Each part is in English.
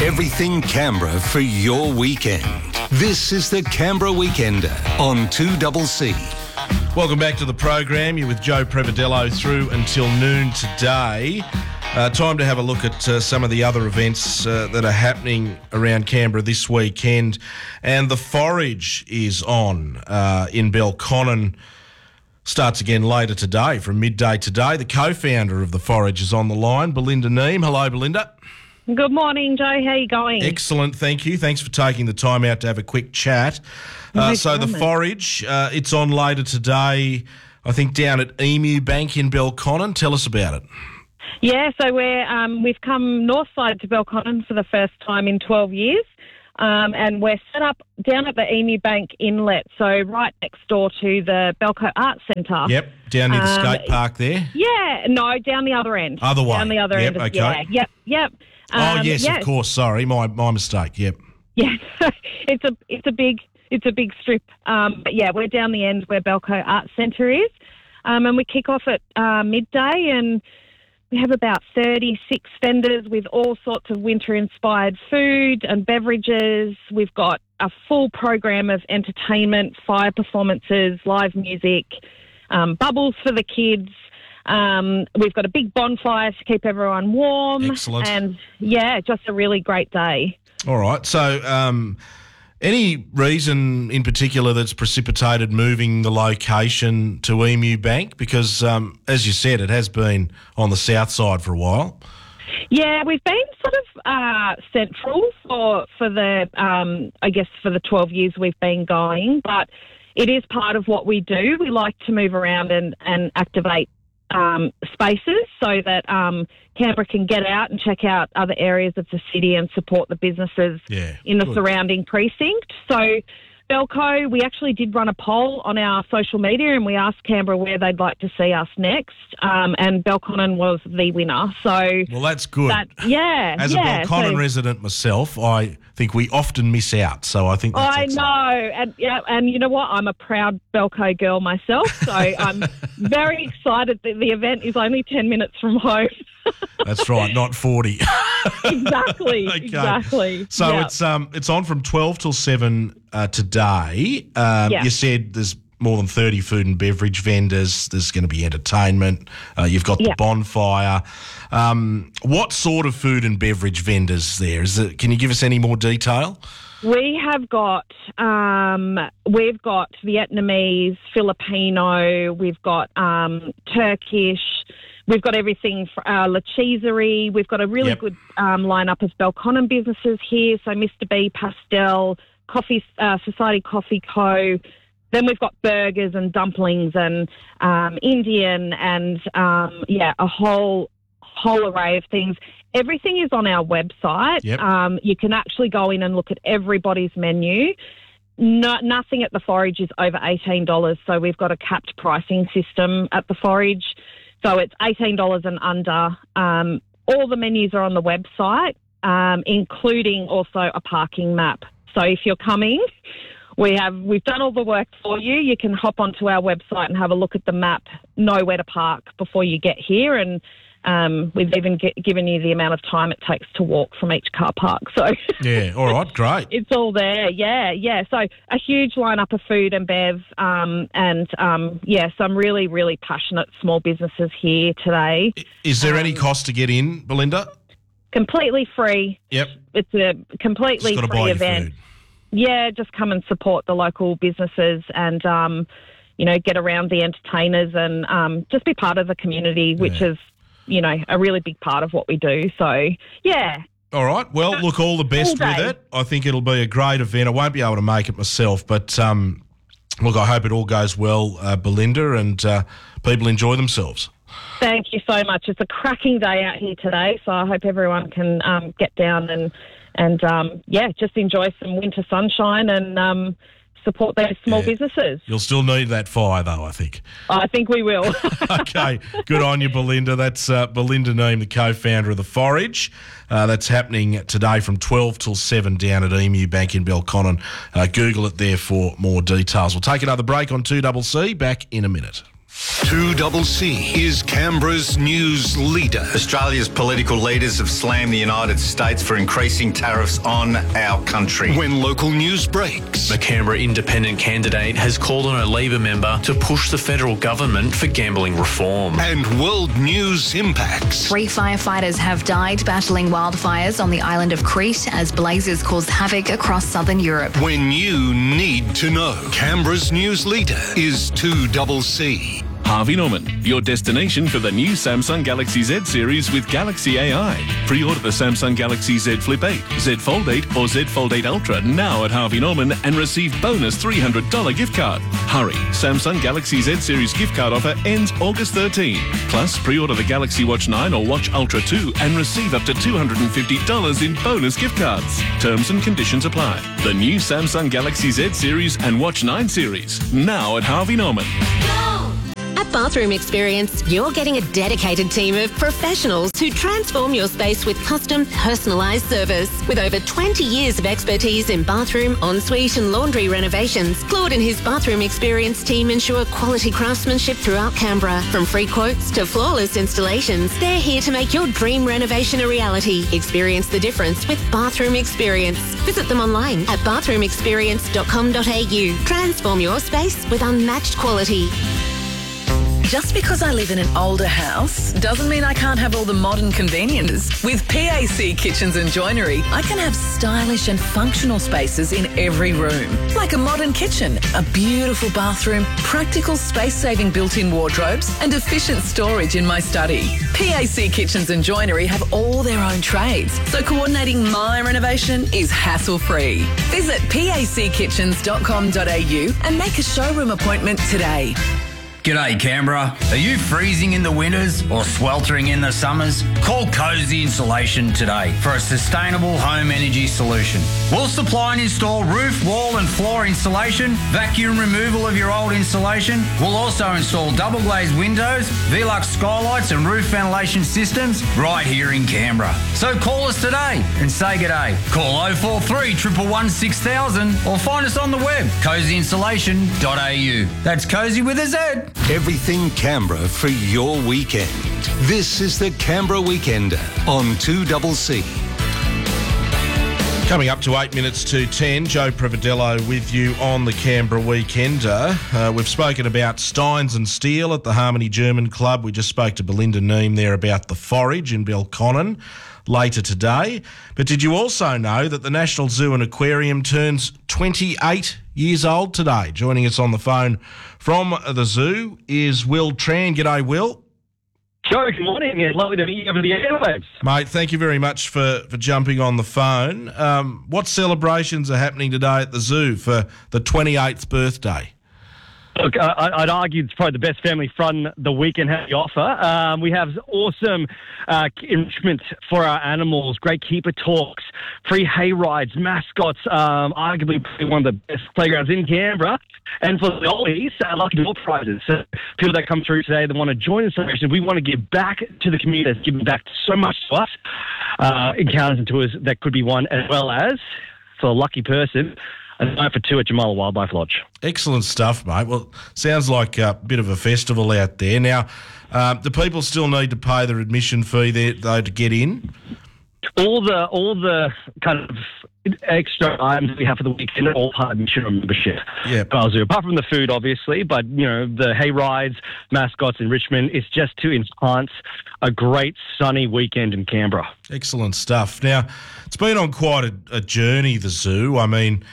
Everything Canberra for your weekend. This is the Canberra Weekender on 2CC. Welcome back to the program. You're with Joe Prevedello through until noon today. Time to have a look at some of the other events that are happening around Canberra this weekend. And the Forage is on in Belconnen. Starts again later today, from midday today. The co-founder of the Forage is on the line, Belinda Neame. Hello, Belinda. Good morning, Joe. How are you going? Excellent, thank you. Thanks for taking the time out to have a quick chat. So the Forage, it's on later today, I think down at Emu Bank in Belconnen. Tell us about it. Yeah, so we've come north side to Belconnen for the first time in 12 years. And we're set up down at the Emu Bank Inlet, so right next door to the Belco Arts Centre. Yep, down near the skate park there. Yeah, no, down the other end. Other way. Down the other end. Okay. Yeah, yep. Yes, of course. Sorry, my mistake. Yep. Yeah, it's a big strip. But yeah, we're down the end where Belco Arts Centre is, and we kick off at midday, and we have about 36 vendors with all sorts of winter-inspired food and beverages. We've got a full program of entertainment, fire performances, live music, bubbles for the kids. We've got a big bonfire to keep everyone warm. Excellent. And, yeah, just a really great day. All right. So any reason in particular that's precipitated moving the location to Emu Bank? Because, as you said, it has been on the south side for a while. Yeah, we've been sort of central for the, for the 12 years we've been going, but it is part of what we do. We like to move around and activate spaces so that Canberra can get out and check out other areas of the city and support the businesses in the surrounding precinct. So Belco, we actually did run a poll on our social media and we asked Canberra where they'd like to see us next, and Belconnen was the winner. So, well, that's good. As a Belconnen resident myself, I think we often miss out. So I think that's excellent. Know, and you know what? I'm a proud Belco girl myself, so I'm very excited that the event is only 10 minutes from home. That's right, not 40. Exactly. Okay. Exactly. So it's on from 12 till 7 today. You said there's more than 30 food and beverage vendors. There's going to be entertainment. You've got the bonfire. What sort of food and beverage vendors there? Can you give us any more detail? We have got we've got Vietnamese, Filipino. We've got Turkish. We've got everything for La Cheeserie. We've got a really good lineup of Belconnen businesses here. So Mr. B Pastel, Coffee Society Coffee Co. Then we've got burgers and dumplings and Indian and a whole array of things. Everything is on our website. Yep. You can actually go in and look at everybody's menu. Nothing at the Forage is over $18, so we've got a capped pricing system at the Forage. So it's $18 and under. All the menus are on the website, including also a parking map. So if you're coming, we've done all the work for you. You can hop onto our website and have a look at the map, know where to park before you get here, and we've even given you the amount of time it takes to walk from each car park. So yeah, all right, great. It's all there, yeah. So a huge lineup of food and bev, some really, really passionate small businesses here today. Is there any cost to get in, Belinda? Completely free. Yep. It's a completely free event. Yeah, just come and support the local businesses and, get around the entertainers and just be part of the community, which is, a really big part of what we do. So, yeah. All right. Well, look, all the best with it. I think it'll be a great event. I won't be able to make it myself, but, look, I hope it all goes well, Belinda, and people enjoy themselves. Thank you so much. It's a cracking day out here today, so I hope everyone can get down and just enjoy some winter sunshine and support those small businesses. You'll still need that fire, though, I think. I think we will. Okay, good on you, Belinda. That's Belinda Neame, the co-founder of The Forage. That's happening today from 12 till 7 down at Emu Bank in Belconnen. Google it there for more details. We'll take another break on 2CC. Back in a minute. 2CC is Canberra's news leader. Australia's political leaders have slammed the United States for increasing tariffs on our country. When local news breaks. The Canberra Independent candidate has called on a Labor member to push the federal government for gambling reform. And world news impacts. 3 firefighters have died battling wildfires on the island of Crete as blazes caused havoc across southern Europe. When you need to know. Canberra's news leader is 2CC. Harvey Norman, your destination for the new Samsung Galaxy Z series with Galaxy AI. Pre-order the Samsung Galaxy Z Flip 8, Z Fold 8 or Z Fold 8 Ultra now at Harvey Norman and receive bonus $300 gift card. Hurry, Samsung Galaxy Z series gift card offer ends August 13. Plus, pre-order the Galaxy Watch 9 or Watch Ultra 2 and receive up to $250 in bonus gift cards. Terms and conditions apply. The new Samsung Galaxy Z series and Watch 9 series now at Harvey Norman. At Bathroom Experience, you're getting a dedicated team of professionals who transform your space with custom, personalised service. With over 20 years of expertise in bathroom, ensuite and laundry renovations, Claude and his Bathroom Experience team ensure quality craftsmanship throughout Canberra. From free quotes to flawless installations, they're here to make your dream renovation a reality. Experience the difference with Bathroom Experience. Visit them online at bathroomexperience.com.au. Transform your space with unmatched quality. Just because I live in an older house doesn't mean I can't have all the modern conveniences. With PAC Kitchens and Joinery, I can have stylish and functional spaces in every room. Like a modern kitchen, a beautiful bathroom, practical space-saving built-in wardrobes and efficient storage in my study. PAC Kitchens and Joinery have all their own trades, so coordinating my renovation is hassle-free. Visit packitchens.com.au and make a showroom appointment today. G'day Canberra. Are you freezing in the winters or sweltering in the summers? Call Cozy Insulation today for a sustainable home energy solution. We'll supply and install roof, wall and floor insulation, vacuum removal of your old insulation. We'll also install double glazed windows, Velux skylights and roof ventilation systems right here in Canberra. So call us today and say g'day. Call 043 111 6000 or find us on the web, cozyinsulation.au. That's Cozy with a Z. Everything Canberra for your weekend. This is the Canberra Weekender on 2CC. Coming up to 8 minutes to 10, Joe Prevedello with you on the Canberra Weekender. We've spoken about Steins and Steel at the Harmony German Club. We just spoke to Belinda Neame there about the Forage in Belconnen later today. But did you also know that the National Zoo and Aquarium turns 28 years old today? Joining us on the phone from the zoo is Will Tran. G'day, Will. Joe, good morning. It's lovely to meet you over the airwaves. Mate, thank you very much for jumping on the phone. What celebrations are happening today at the zoo for the 28th birthday? Look, I'd argue it's probably the best family fun the weekend has to offer. We have awesome enrichment for our animals, great keeper talks, free hay rides, mascots, arguably one of the best playgrounds in Canberra. And for the oldies, lucky draw prizes. So people that come through today that want to join the celebration, we want to give back to the community that's given back so much to us. Encounters and tours that could be won, as well as, for a lucky person, a night for two at Jamala Wildlife Lodge. Excellent stuff, mate. Well, sounds like a bit of a festival out there. Now, do people still need to pay their admission fee there, though, to get in? All the kind of extra items we have for the weekend are all part of admission or membership. Yeah. Apart from the food, obviously, but, you know, the hay rides, mascots, enrichment, it's just to enhance a great sunny weekend in Canberra. Excellent stuff. Now, it's been on quite a journey, the zoo. I mean,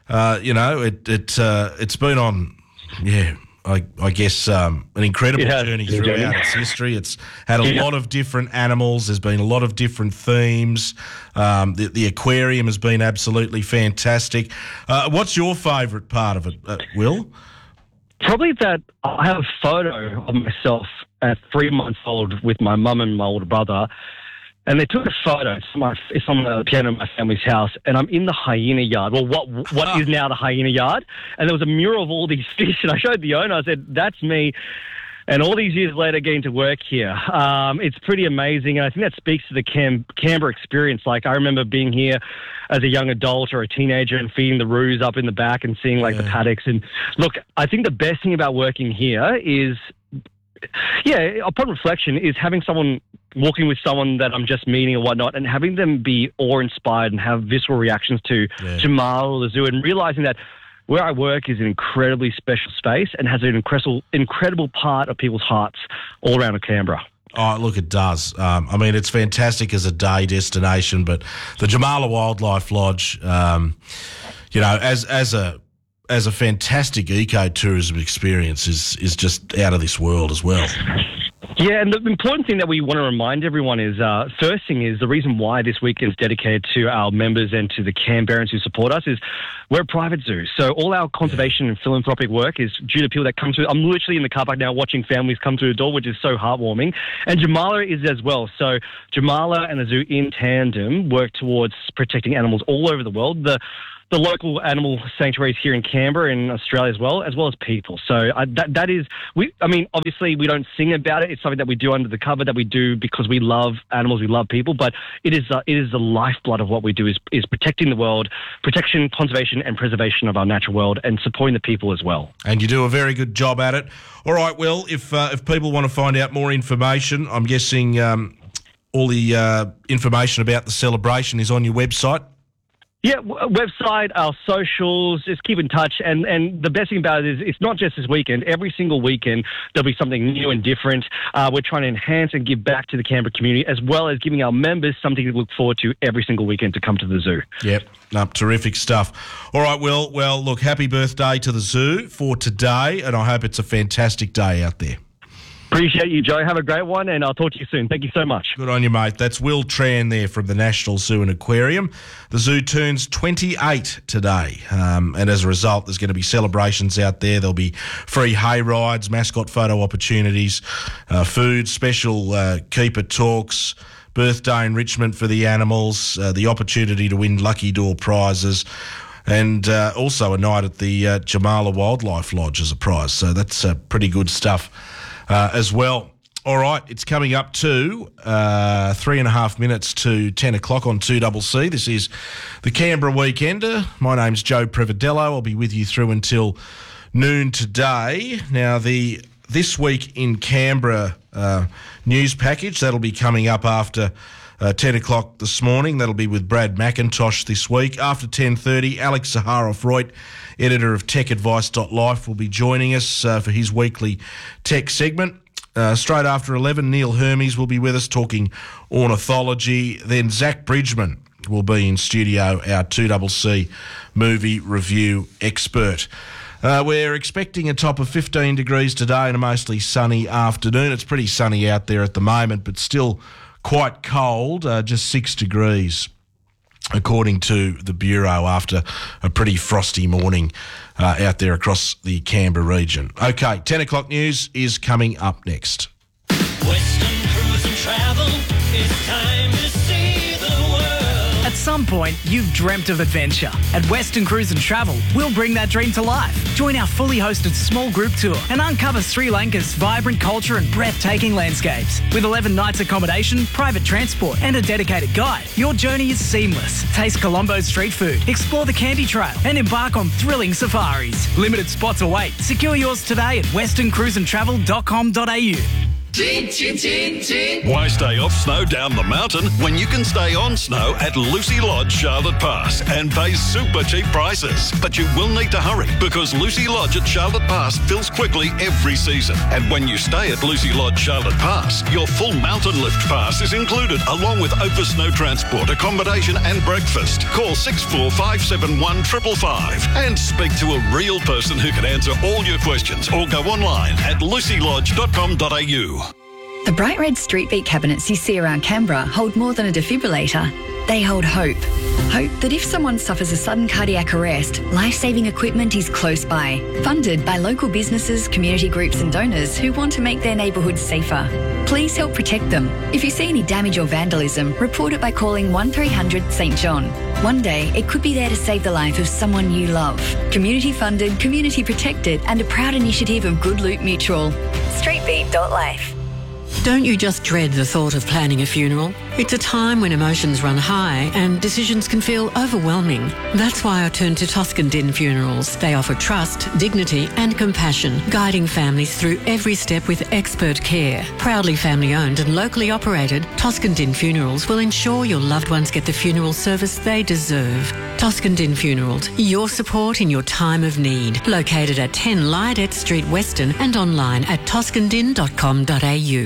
it's been on, I guess, an incredible journey throughout its history. It's had a lot of different animals. There's been a lot of different themes. The aquarium has been absolutely fantastic. What's your favourite part of it, Will? Probably that I have a photo of myself at 3 months old with my mum and my older brother. And they took a photo. It's on the piano in my family's house, and I'm in the hyena yard. Well, what is now the hyena yard? And there was a mural of all these fish, and I showed the owner. I said, "That's me." And all these years later, getting to work here, it's pretty amazing. And I think that speaks to the Canberra experience. Like, I remember being here as a young adult or a teenager and feeding the roos up in the back and seeing the paddocks. And look, I think the best thing about working here is upon reflection, is having someone walking with someone that I'm just meeting or whatnot, and having them be awe-inspired and have visceral reactions to Jamal or the zoo, and realising that where I work is an incredibly special space and has an incredible part of people's hearts all around Canberra. Oh, look, it does. I mean, it's fantastic as a day destination, but the Jamala Wildlife Lodge, as a fantastic ecotourism experience is just out of this world as well. Yeah, and the important thing that we want to remind everyone is, first thing is the reason why this weekend is dedicated to our members and to the Canberrans who support us is we're a private zoo. So all our conservation and philanthropic work is due to people that come through. I'm literally in the car park now watching families come through the door, which is so heartwarming. And Jamala is as well. So Jamala and the zoo in tandem work towards protecting animals all over the world. The local animal sanctuaries here in Canberra and Australia as well as people. So that is, obviously we don't sing about it. It's something that we do under the cover, that we do because we love animals, we love people, but it is the lifeblood of what we do is protecting the world, protection, conservation and preservation of our natural world, and supporting the people as well. And you do a very good job at it. All right, well, if people want to find out more information, I'm guessing all the information about the celebration is on your website. Yeah, website, our socials, just keep in touch. And the best thing about it is it's not just this weekend. Every single weekend there'll be something new and different. We're trying to enhance and give back to the Canberra community, as well as giving our members something to look forward to every single weekend to come to the zoo. Yep, terrific stuff. All right, well, look, happy birthday to the zoo for today, and I hope it's a fantastic day out there. Appreciate you, Joe. Have a great one, and I'll talk to you soon. Thank you so much. Good on you, mate. That's Will Tran there from the National Zoo and Aquarium. The zoo turns 28 today, and as a result, there's going to be celebrations out there. There'll be free hay rides, mascot photo opportunities, food, special keeper talks, birthday enrichment for the animals, the opportunity to win lucky door prizes, and also a night at the Jamala Wildlife Lodge as a prize. So that's pretty good stuff. As well. All right, it's coming up to 3.5 minutes to 10 o'clock on 2CC. This is the Canberra Weekender. My name's Joe Prevadello. I'll be with you through until noon today. Now, the This Week in Canberra news package, that'll be coming up after 10 o'clock this morning. That'll be with Brad McIntosh this week. After 10:30, Alex Zaharoff-Reutt, editor of techadvice.life, will be joining us for his weekly tech segment. Straight after 11, Neil Hermes will be with us talking ornithology. Then Zach Bridgman will be in studio, our 2CC movie review expert. We're expecting a top of 15 degrees today and a mostly sunny afternoon. It's pretty sunny out there at the moment, but still quite cold, just 6 degrees, according to the Bureau, after a pretty frosty morning out there across the Canberra region. Okay, 10 o'clock news is coming up next. Western Cruise and Travel, it's time to see the world. At some point, you've dreamt of adventure. At Western Cruise and Travel, we'll bring that dream to life. Join our fully hosted small group tour and uncover Sri Lanka's vibrant culture and breathtaking landscapes. With 11 nights accommodation, private transport and a dedicated guide, your journey is seamless. Taste Colombo's street food, explore the Candy Trail and embark on thrilling safaris. Limited spots await. Secure yours today at westerncruiseandtravel.com.au. Why stay off snow down the mountain when you can stay on snow at Lucy Lodge Charlotte Pass and pay super cheap prices? But you will need to hurry because Lucy Lodge at Charlotte Pass fills quickly every season. And when you stay at Lucy Lodge Charlotte Pass, your full mountain lift pass is included along with over snow transport, accommodation and breakfast. Call 6457 555 and speak to a real person who can answer all your questions or go online at lucylodge.com.au. The bright red street beat cabinets you see around Canberra hold more than a defibrillator. They hold hope. Hope that if someone suffers a sudden cardiac arrest, life-saving equipment is close by. Funded by local businesses, community groups and donors who want to make their neighbourhoods safer. Please help protect them. If you see any damage or vandalism, report it by calling 1300 St John. One day, it could be there to save the life of someone you love. Community funded, community protected and a proud initiative of Good Loot Mutual. Streetbeat.life. Don't you just dread the thought of planning a funeral? It's a time when emotions run high and decisions can feel overwhelming. That's why I turned to Toscan Din Funerals. They offer trust, dignity and compassion, guiding families through every step with expert care. Proudly family owned and locally operated, Toscan Din Funerals will ensure your loved ones get the funeral service they deserve. Toscan Din Funerals, your support in your time of need. Located at 10 Lydet Street, Weston, and online at toscandin.com.au.